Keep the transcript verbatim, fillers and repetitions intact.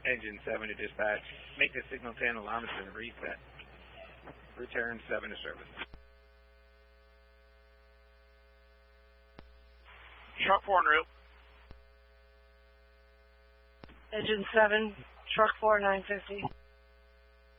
Engine seven to dispatch. Make the signal ten, alarm has been reset. Return seven to service. Truck four en route. Engine seven, truck four, nine fifty.